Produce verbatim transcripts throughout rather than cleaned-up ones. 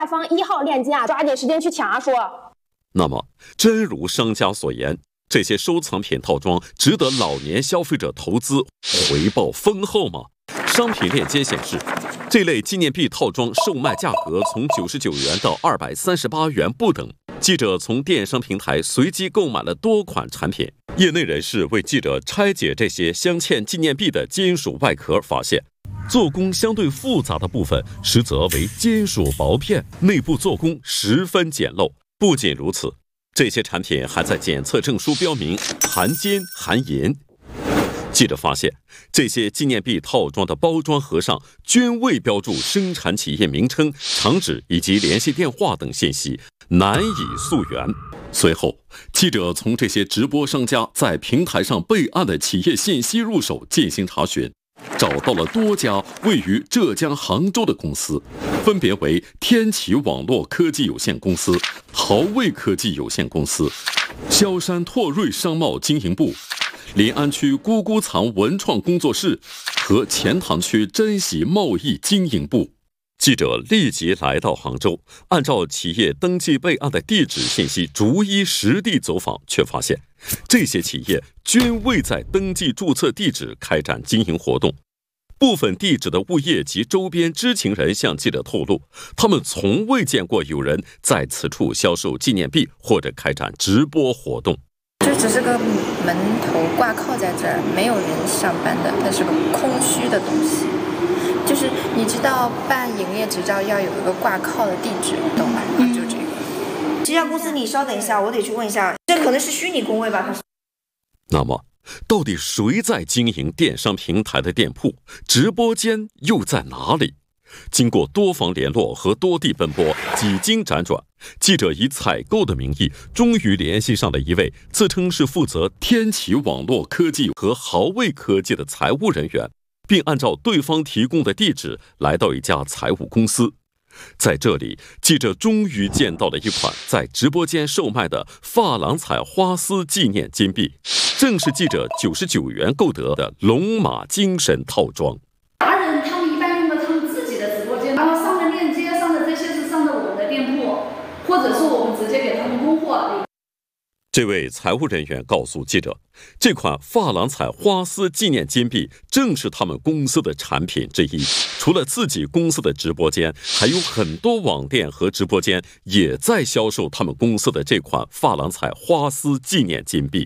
下方一号链接啊，抓紧时间去抢啊！说。 那么，真如商家所言，这些收藏品套装值得老年消费者投资，回报丰厚吗？商品链接显示，这类纪念币套装售卖价格从九十九元到二百三十八元不等。记者从电商平台随机购买了多款产品，业内人士为记者拆解这些镶嵌纪念币的金属外壳，发现做工相对复杂的部分实则为金属薄片，内部做工十分简陋。不仅如此，这些产品还在检测证书标明含金含银。记者发现，这些纪念币套装的包装盒上均未标注生产企业名称、厂址以及联系电话等信息，难以溯源。随后，记者从这些直播商家在平台上备案的企业信息入手进行查询，找到了多家位于浙江杭州的公司，分别为天启网络科技有限公司、豪卫科技有限公司、萧山拓瑞商贸经营部、临安区咕咕藏文创工作室和钱塘区珍喜贸易经营部。记者立即来到杭州，按照企业登记备案的地址信息逐一实地走访，却发现这些企业均未在登记注册地址开展经营活动。部分地址的物业及周边知情人向记者透露，他们从未见过有人在此处销售纪念币或者开展直播活动。 就只是个门头挂靠在这儿，没有人上班的，那是个空虚的东西。就是你知道办营业执照要有一个挂靠的地址，懂吗？嗯，就这个。 这家公司你稍等一下，我得去问一下，这可能是虚拟工位吧？他是。 那么，到底谁在经营电商平台的店铺？直播间又在哪里？经过多方联络和多地奔波，几经辗转，记者以采购的名义，终于联系上了一位自称是负责天启网络科技和豪卫科技的财务人员，并按照对方提供的地址来到一家财务公司。在这里，记者终于见到了一款在直播间售卖的珐琅彩花丝纪念金币，正是记者九十九元购得的龙马精神套装。 达人他们一般用的他们自己的直播间，然后上的链接上的这些是上的我们的店铺，或者说我们直接给他们供货。 这位财务人员告诉记者，这款珐琅彩花丝纪念金币正是他们公司的产品之一。除了自己公司的直播间，还有很多网店和直播间也在销售他们公司的这款珐琅彩花丝纪念金币。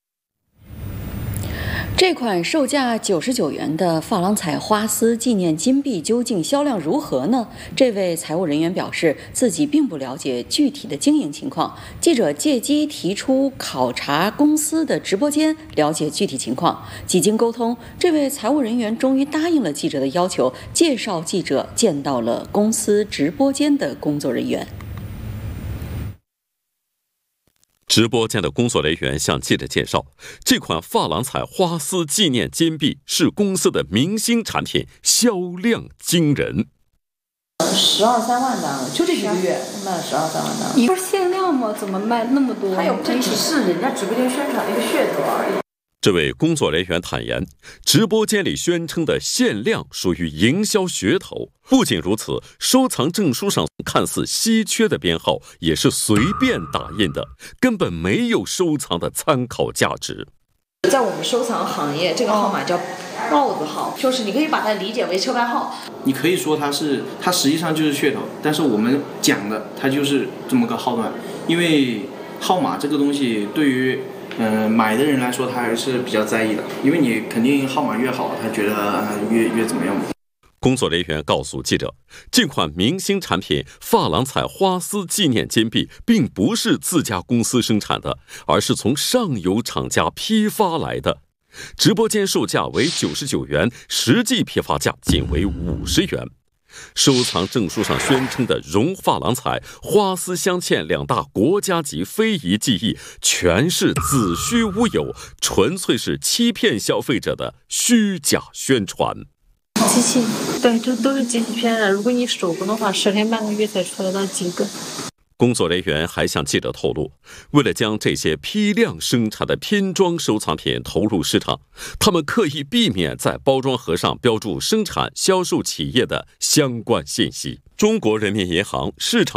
这款售价九十九元的珐琅彩花丝纪念金币究竟销量如何呢？这位财务人员表示，自己并不了解具体的经营情况。记者借机提出考察公司的直播间，了解具体情况。几经沟通，这位财务人员终于答应了记者的要求，介绍记者见到了公司直播间的工作人员。 直播间的工作人员向记者介绍，这款珐琅彩花丝纪念金币是公司的明星产品，销量惊人。 十二三万单了，就这几个月卖了十二三万单。 不是限量吗？怎么卖那么多？ 还有，这只是人家直播间宣传的一个噱头而已。 这位工作人员坦言，直播间里宣称的限量属于营销噱头。不仅如此，收藏证书上看似稀缺的编号也是随便打印的，根本没有收藏的参考价值。 在我们收藏行业，这个号码叫豹子号，就是你可以把它理解为车牌号。 你可以说它是，它实际上就是噱头，但是我们讲的它就是这么个号段，因为号码这个东西对于嗯、呃，买的人来说他还是比较在意的，因为你肯定号码越好，他觉得越越怎么样。 工作人员告诉记者，这款明星产品珐琅彩花丝纪念金币并不是自家公司生产的，而是从上游厂家批发来的。直播间售价为九十九元，实际批发价仅为五十元。收藏证书上宣称的绒珐琅彩花丝镶嵌两大国家级非遗技艺，全是子虚乌有，纯粹是欺骗消费者的虚假宣传。 机器，对，这都是机器骗人。如果你手工的话，十天半个月才出得到几个。 工作人员还向记者透露，为了将这些批量生产的拼装收藏品投入市场，他们刻意避免在包装盒上标注生产销售企业的相关信息。中国人民银行市场